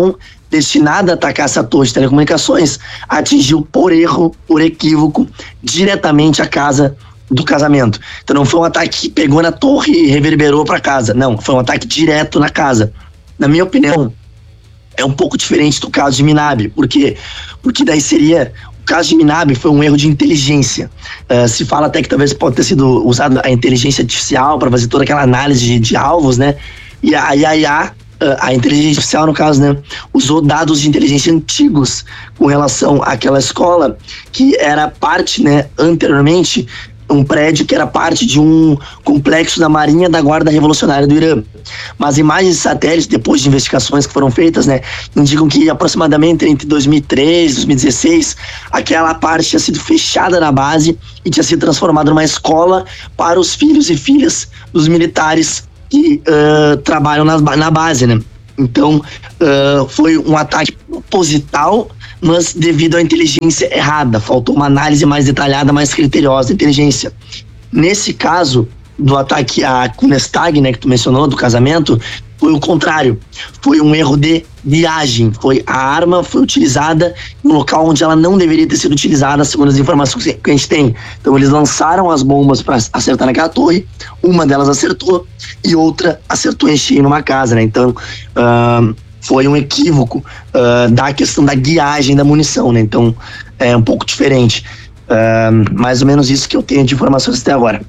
destinada a atacar essa torre de telecomunicações, atingiu por erro, por equívoco, diretamente a casa do casamento. Então não foi um ataque que pegou na torre e reverberou para casa. Não, foi um ataque direto na casa. Na minha opinião, é um pouco diferente do caso de Minab. Por quê? Porque daí seria... O caso de Minab foi um erro de inteligência. Uh, se fala até que talvez pode ter sido usado a inteligência artificial para fazer toda aquela análise de, de alvos, né? E a I A I A, a inteligência artificial, no caso, né, usou dados de inteligência antigos com relação àquela escola, que era parte, né, anteriormente, um prédio que era parte de um complexo da Marinha da Guarda Revolucionária do Irã. Mas imagens de satélite, depois de investigações que foram feitas, né, indicam que aproximadamente entre dois mil e treze e dois mil e dezesseis, aquela parte tinha sido fechada na base e tinha sido transformada numa escola para os filhos e filhas dos militares que uh, trabalham na, na base, né? Então, uh, foi um ataque proposital, mas devido à inteligência errada. Faltou uma análise mais detalhada, mais criteriosa da inteligência. Nesse caso do ataque à Kunestag, né, que tu mencionou, do casamento, foi o contrário. Foi um erro de viagem. Foi a arma foi utilizada em um local onde ela não deveria ter sido utilizada, segundo as informações que a gente tem. Então eles lançaram as bombas para acertar naquela torre, uma delas acertou e outra acertou em cheio numa casa, né? Então uh, foi um equívoco uh, da questão da guiagem da munição, né? Então é um pouco diferente. Uh, mais ou menos isso que eu tenho de informações até agora.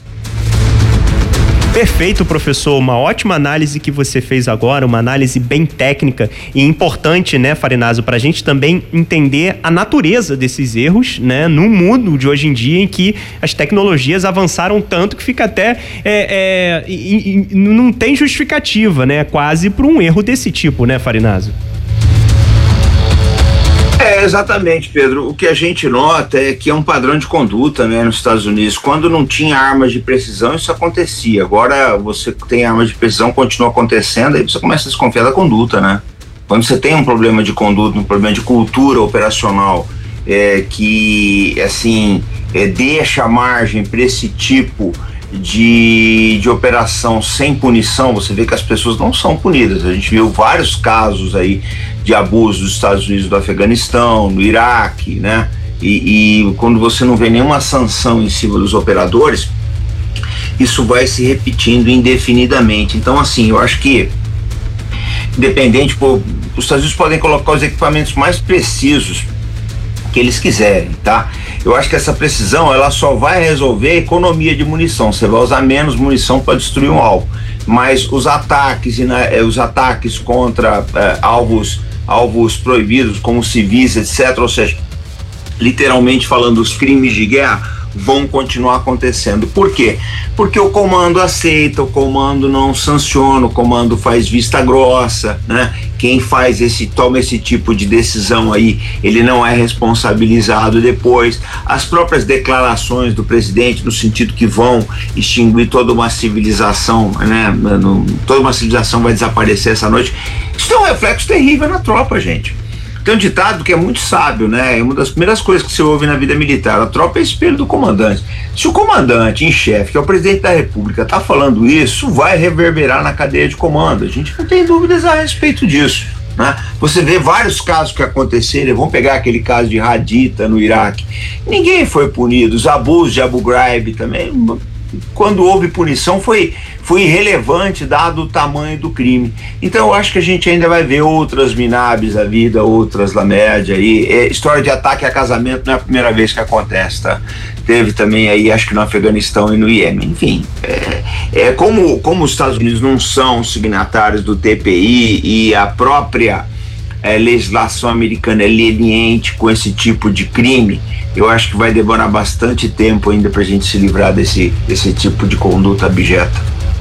Perfeito, professor, uma ótima análise que você fez agora, uma análise bem técnica e importante, né, Farinazo, para a gente também entender a natureza desses erros, né, no mundo de hoje em dia em que as tecnologias avançaram tanto que fica até, é, é, e, e, não tem justificativa, né, quase para um erro desse tipo, né, Farinazo? É, exatamente, Pedro. O que a gente nota é que é um padrão de conduta, né, nos Estados Unidos. Quando não tinha armas de precisão, isso acontecia. Agora você tem armas de precisão, continua acontecendo, aí você começa a desconfiar da conduta, né? Quando você tem um problema de conduta, um problema de cultura operacional, é, que, assim, é, deixa margem para esse tipo de, de operação sem punição, você vê que as pessoas não são punidas. A gente viu vários casos aí de abuso dos Estados Unidos, do Afeganistão, do Iraque, né? E, e quando você não vê nenhuma sanção em cima dos operadores, isso vai se repetindo indefinidamente. Então, assim, eu acho que, independente, pô, os Estados Unidos podem colocar os equipamentos mais precisos que eles quiserem, tá? Eu acho que essa precisão, ela só vai resolver a economia de munição. Você vai usar menos munição para destruir um alvo. Mas os ataques, né, os ataques contra eh, alvos, alvos proibidos, como civis, etcétera, ou seja, literalmente falando, os crimes de guerra vão continuar acontecendo. Por quê? Porque o comando aceita, o comando não sanciona, o comando faz vista grossa, né? Quem faz esse, toma esse tipo de decisão aí, ele não é responsabilizado depois. As próprias declarações do presidente, no sentido que vão extinguir toda uma civilização, né? Toda uma civilização vai desaparecer essa noite. Isso tem um reflexo terrível na tropa, gente. Tem um ditado que é muito sábio, né? É uma das primeiras coisas que você ouve na vida militar. A tropa é espelho do comandante. Se o comandante em chefe, que é o presidente da República, tá falando isso, vai reverberar na cadeia de comando. A gente não tem dúvidas a respeito disso, né? Você vê vários casos que aconteceram. Vamos pegar aquele caso de Haditha no Iraque. Ninguém foi punido. Os abusos de Abu Ghraib também, quando houve punição, foi, foi irrelevante dado o tamanho do crime. Então eu acho que a gente ainda vai ver outras Minabs da vida, outras Lamed aí. É, história de ataque a casamento não é a primeira vez que acontece, tá? Teve também aí, acho que no Afeganistão e no Iêmen. Enfim, é, é como, como os Estados Unidos não são signatários do T P I e a própria é, legislação americana é leniente com esse tipo de crime, eu acho que vai demorar bastante tempo ainda pra gente se livrar desse, desse tipo de conduta abjeta.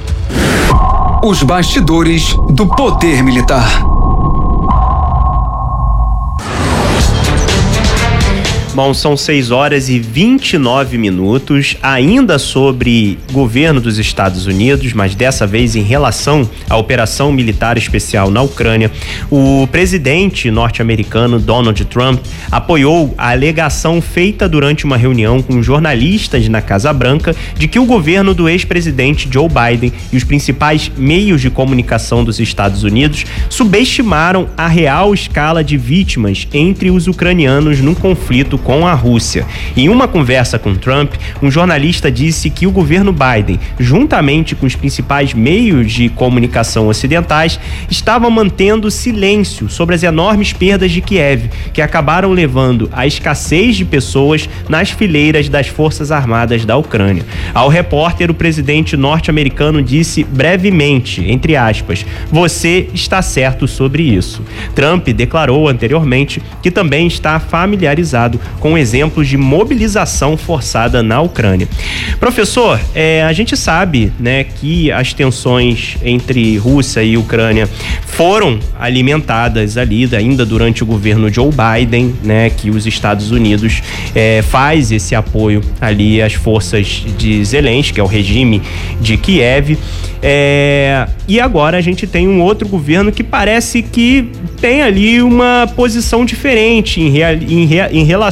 Os bastidores do poder militar. Bom, são seis horas e vinte e nove minutos, ainda sobre governo dos Estados Unidos, mas dessa vez em relação à operação militar especial na Ucrânia. O presidente norte-americano Donald Trump apoiou a alegação feita durante uma reunião com jornalistas na Casa Branca de que o governo do ex-presidente Joe Biden e os principais meios de comunicação dos Estados Unidos subestimaram a real escala de vítimas entre os ucranianos no conflito com a Rússia. Em uma conversa com Trump, um jornalista disse que o governo Biden, juntamente com os principais meios de comunicação ocidentais, estava mantendo silêncio sobre as enormes perdas de Kiev, que acabaram levando à escassez de pessoas nas fileiras das Forças Armadas da Ucrânia. Ao repórter, o presidente norte-americano disse brevemente, entre aspas, "Você está certo sobre isso." Trump declarou anteriormente que também está familiarizado com exemplos de mobilização forçada na Ucrânia. Professor, é, a gente sabe, né, que as tensões entre Rússia e Ucrânia foram alimentadas ali ainda durante o governo Joe Biden, né, que os Estados Unidos é, faz esse apoio ali às forças de Zelensky, que é o regime de Kiev. É, e agora a gente tem um outro governo que parece que tem ali uma posição diferente em, real, em, em relação